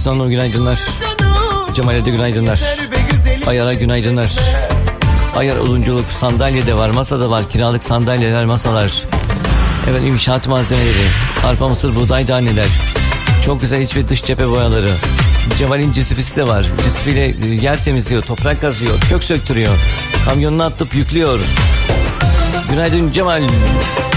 Aslan'a günaydınlar. Cemal'e de günaydınlar. Ayar'a günaydınlar. Ayar odunculuk, sandalye de var, masa da var, kiralık sandalyeler, masalar. Evet, inşaat malzemeleri, arpa, mısır, buğday taneler. Çok güzel iç ve dış cephe boyaları. Cemal'in cisifisi de var. Cisifiyle yer temizliyor, toprak kazıyor, kök söktürüyor. Kamyonuna atıp yüklüyor. Günaydın Cemal.